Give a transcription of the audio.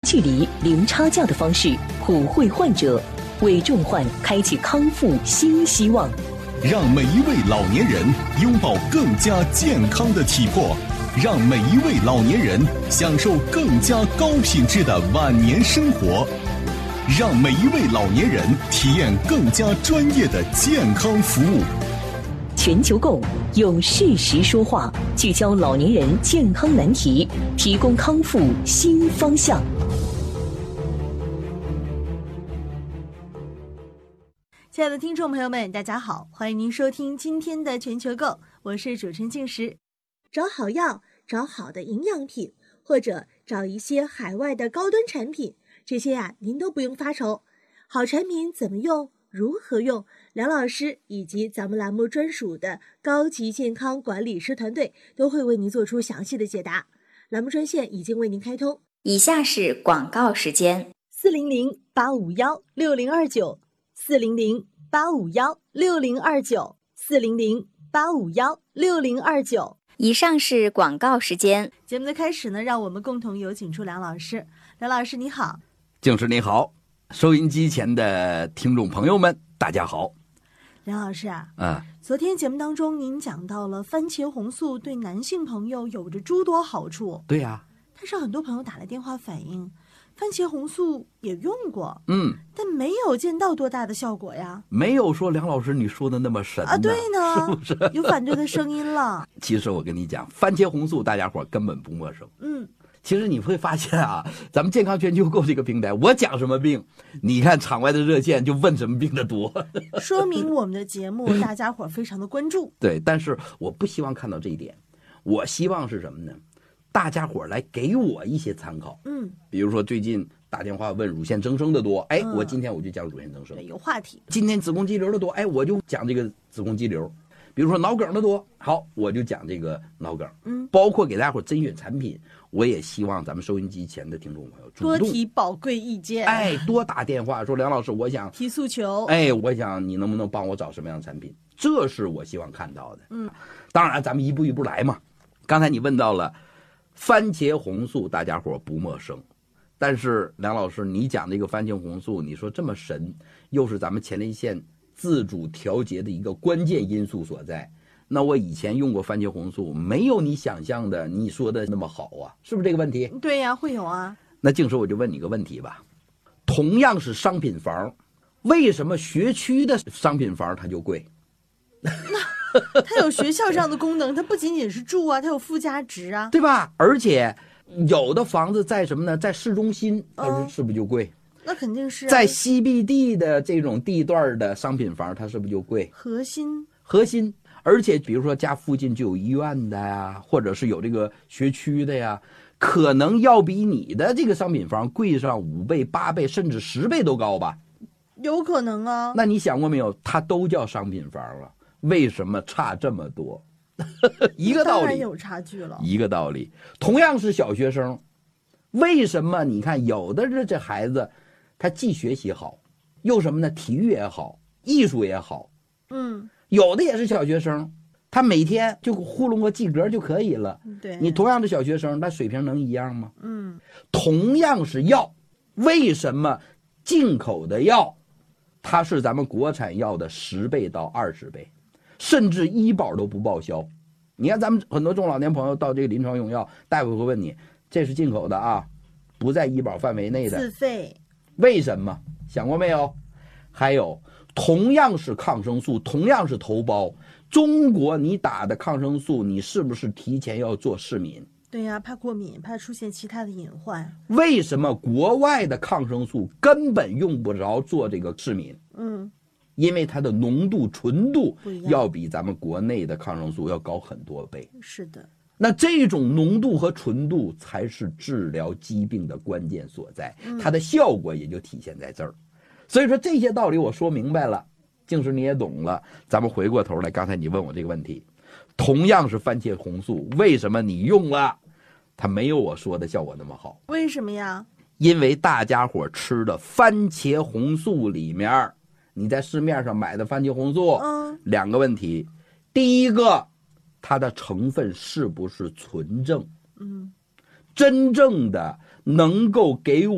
距离、零差价的方式普惠患者，为重患开启康复新希望。 让每一位老年人拥抱更加健康的体魄，让每一位老年人享受更加高品质的晚年生活，让每一位老年人体验更加专业的健康服务。 全球购用事实说话，聚焦老年人健康难题，提供康复新方向。 亲爱的听众朋友们，大家好，欢迎您收听今天的全球购，我是主持人静时。找好药，找好的营养品，或者找一些海外的高端产品，这些您都不用发愁。好产品怎么用，如何用，梁老师以及咱们栏目专属的高级健康管理师团队都会为您做出详细的解答。栏目专线已经为您开通， 以下是广告时间 ：400-851-6029，400-851-6029，400-851-6029。 以上是广告时间。 节目的开始呢，让我们共同有请出梁老师。梁老师你好。 静时你好，收音机前的听众朋友们大家好。 梁老师昨天节目当中您讲到了番茄红素对男性朋友有着诸多好处。 对呀， 但是很多朋友打来电话反映，番茄红素也用过，但没有见到多大的效果呀。 没有说梁老师你说的那么神对呢， 是不是？ 有反对的声音了。 其实我跟你讲，番茄红素大家伙根本不陌生。其实你会发现咱们健康全球购这个平台，我讲什么病，你看场外的热线就问什么病的多， 说明我们的节目大家伙非常的关注。 对，但是我不希望看到这一点，我希望是什么呢？大家伙来给我一些参考。比如说最近打电话问乳腺增生的多，我今天我就讲乳腺增生， 对，有话题。 今天子宫肌瘤的多，我就讲这个子宫肌瘤。比如说脑梗的多，好，我就讲这个脑梗。包括给大家伙甄选产品，我也希望咱们收音机前的听众朋友多提宝贵意见， 多打电话说梁老师，我想提诉求， 我想你能不能帮我找什么样的产品，这是我希望看到的。当然咱们一步一步来嘛。刚才你问到了番茄红素，大家伙不陌生，但是梁老师你讲这个番茄红素，你说这么神，又是咱们前列腺自主调节的一个关键因素所在，那我以前用过番茄红素，没有你想象的你说的那么好是不是这个问题？ 对呀，会有啊。 那静时我就问你个问题吧，同样是商品房，为什么学区的商品房它就贵？ 它有学校这样的功能，它不仅仅是住它有附加值啊， 对吧？而且有的房子在什么呢？在市中心，它是不是就贵？ 那肯定是在CBD 的这种地段的商品房，它是不是就贵？ 核心， 而且比如说家附近就有医院的呀，或者是有这个学区的呀，可能要比你的这个商品房贵上5倍、8倍，甚至10倍都高吧？ 有可能啊。 那你想过没有？它都叫商品房了，为什么差这么多？一个道理， 当然有差距了。 一个道理，同样是小学生，为什么你看有的这孩子他既学习好，又什么呢？体育也好，艺术也好，有的也是小学生，他每天就糊弄个及格就可以了。 对， 你同样的小学生，他水平能一样吗？同样是药，为什么进口的药它是咱们国产药的10倍到20倍，甚至医保都不报销？你看咱们很多中老年朋友到这个临床用药，大夫会问你，这是进口的不在医保范围内的， 自费。 为什么？想过没有？还有同样是抗生素，同样是头孢，中国你打的抗生素，你是不是提前要做试敏？ 对呀，怕过敏，怕出现其他的隐患。 为什么国外的抗生素根本用不着做这个试敏？因为它的浓度、纯度要比咱们国内的抗生素要高很多倍。 是的。 那这种浓度和纯度才是治疗疾病的关键所在，它的效果也就体现在这儿。所以说这些道理我说明白了，静时你也懂了。咱们回过头来，刚才你问我这个问题，同样是番茄红素，为什么你用了它没有我说的效果那么好？ 为什么呀？ 因为大家伙吃的番茄红素里面，你在市面上买的番茄红素，2个问题。第一个，它的成分是不是纯正？真正的能够给